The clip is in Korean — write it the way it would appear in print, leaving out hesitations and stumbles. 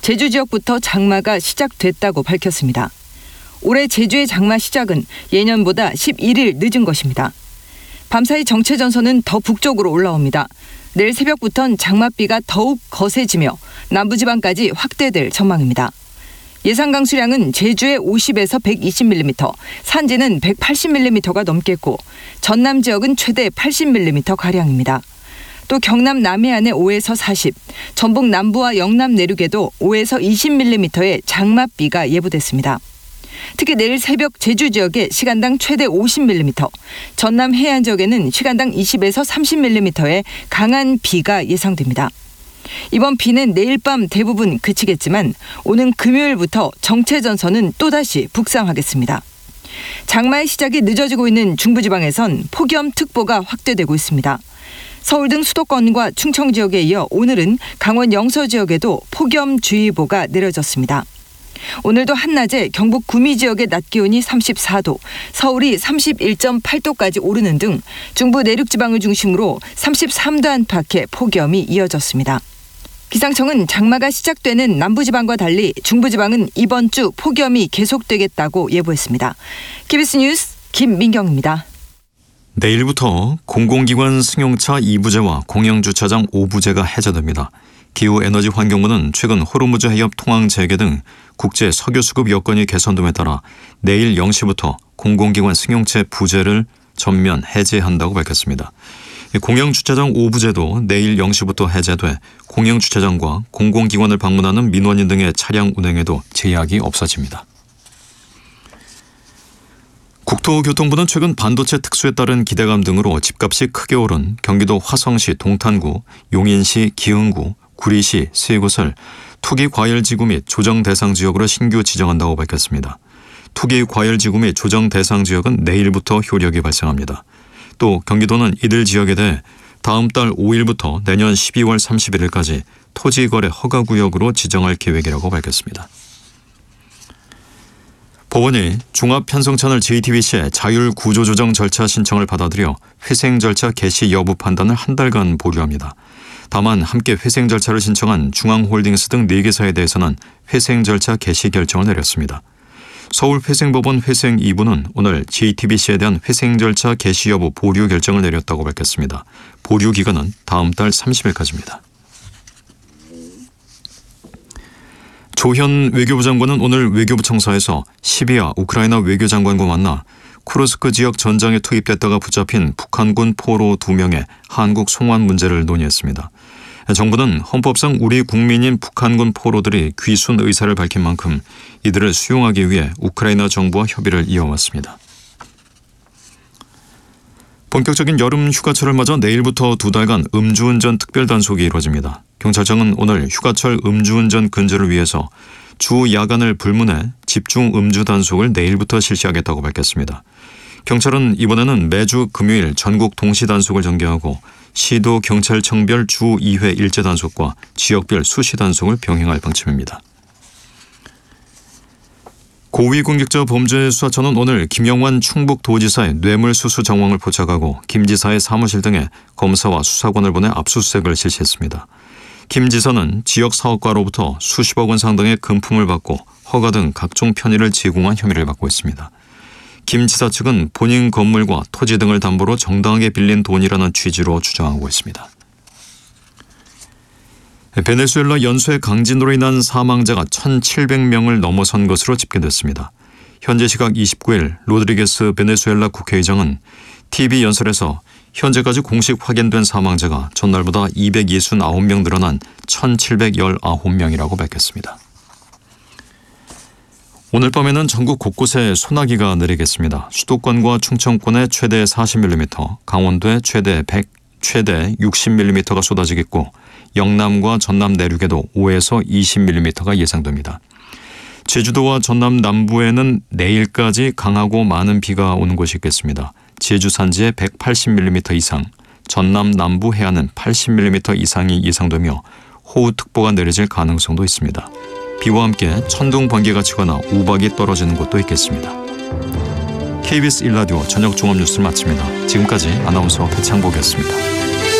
제주 지역부터 장마가 시작됐다고 밝혔습니다. 올해 제주의 장마 시작은 예년보다 11일 늦은 것입니다. 밤사이 정체전선은 더 북쪽으로 올라옵니다. 내일 새벽부터는 장맛비가 더욱 거세지며 남부지방까지 확대될 전망입니다. 예상 강수량은 제주에 50에서 120mm, 산지는 180mm가 넘겠고 전남 지역은 최대 80mm가량입니다. 또 경남 남해안에 5에서 40, 전북 남부와 영남 내륙에도 5에서 20mm의 장맛비가 예보됐습니다. 특히 내일 새벽 제주 지역에 시간당 최대 50mm, 전남 해안 지역에는 시간당 20에서 30mm의 강한 비가 예상됩니다. 이번 비는 내일 밤 대부분 그치겠지만 오는 금요일부터 정체전선은 또다시 북상하겠습니다. 장마의 시작이 늦어지고 있는 중부지방에선 폭염특보가 확대되고 있습니다. 서울 등 수도권과 충청 지역에 이어 오늘은 강원 영서 지역에도 폭염주의보가 내려졌습니다. 오늘도 한낮에 경북 구미 지역의 낮 기온이 34도, 서울이 31.8도까지 오르는 등 중부 내륙 지방을 중심으로 33도 안팎의 폭염이 이어졌습니다. 기상청은 장마가 시작되는 남부지방과 달리 중부지방은 이번 주 폭염이 계속되겠다고 예보했습니다. KBS 뉴스 김민경입니다. 내일부터 공공기관 승용차 2부제와 공영주차장 5부제가 해제됩니다. 기후에너지환경부는 최근 호르무즈 해협 통항 재개 등 국제 석유 수급 여건이 개선됨에 따라 내일 0시부터 공공기관 승용차 부제를 전면 해제한다고 밝혔습니다. 공영주차장 5부제도 내일 0시부터 해제돼 공영주차장과 공공기관을 방문하는 민원인 등의 차량 운행에도 제약이 없어집니다. 국토교통부는 최근 반도체 특수에 따른 기대감 등으로 집값이 크게 오른 경기도 화성시 동탄구, 용인시 기흥구, 구리시 세 곳을 투기과열지구 및 조정대상지역으로 신규 지정한다고 밝혔습니다. 투기과열지구 및 조정대상지역은 내일부터 효력이 발생합니다. 또 경기도는 이들 지역에 대해 다음 달 5일부터 내년 12월 31일까지 토지거래 허가구역으로 지정할 계획이라고 밝혔습니다. 법원이 종합편성채널 JTBC의 자율구조조정 절차 신청을 받아들여 회생 절차 개시 여부 판단을 한 달간 보류합니다. 다만 함께 회생 절차를 신청한 중앙홀딩스 등 4개사에 대해서는 회생 절차 개시 결정을 내렸습니다. 서울회생법원 회생 2부는 오늘 JTBC에 대한 회생 절차 개시 여부 보류 결정을 내렸다고 밝혔습니다. 보류 기간은 다음 달 30일까지입니다. 조현 외교부 장관은 오늘 외교부 청사에서 시비아 우크라이나 외교장관과 만나 쿠르스크 지역 전장에 투입됐다가 붙잡힌 북한군 포로 2명의 한국 송환 문제를 논의했습니다. 정부는 헌법상 우리 국민인 북한군 포로들이 귀순 의사를 밝힌 만큼 이들을 수용하기 위해 우크라이나 정부와 협의를 이어왔습니다. 본격적인 여름 휴가철을 맞아 내일부터 2달간 음주운전 특별단속이 이루어집니다. 경찰청은 오늘 휴가철 음주운전 근절을 위해서 주 야간을 불문해 집중 음주 단속을 내일부터 실시하겠다고 밝혔습니다. 경찰은 이번에는 매주 금요일 전국 동시 단속을 전개하고 시도 경찰청별 주 2회 일제 단속과 지역별 수시 단속을 병행할 방침입니다. 고위공직자 범죄수사처는 오늘 김영환 충북도지사의 뇌물수수 정황을 포착하고 김 지사의 사무실 등에 검사와 수사관을 보내 압수수색을 실시했습니다. 김 지사는 지역 사업가로부터 수십억 원 상당의 금품을 받고 허가 등 각종 편의를 제공한 혐의를 받고 있습니다. 김 지사 측은 본인 건물과 토지 등을 담보로 정당하게 빌린 돈이라는 취지로 주장하고 있습니다. 베네수엘라 연쇄 강진으로 인한 사망자가 1,700명을 넘어선 것으로 집계됐습니다. 현재 시각 29일 로드리게스 베네수엘라 국회의장은 TV 연설에서 현재까지 공식 확인된 사망자가 전날보다 269명 늘어난 1,719명이라고 밝혔습니다. 오늘 밤에는 전국 곳곳에 소나기가 내리겠습니다. 수도권과 충청권에 최대 40mm, 강원도에 최대 60mm가 쏟아지겠고 영남과 전남 내륙에도 5에서 20mm가 예상됩니다. 제주도와 전남 남부에는 내일까지 강하고 많은 비가 오는 곳이 있겠습니다. 제주 산지에 180mm 이상, 전남 남부 해안은 80mm 이상이 예상되며 호우특보가 내려질 가능성도 있습니다. 비와 함께 천둥 번개가 치거나 우박이 떨어지는 곳도 있겠습니다. KBS 1라디오 저녁 종합뉴스를 마칩니다. 지금까지 아나운서 배창복이었습니다.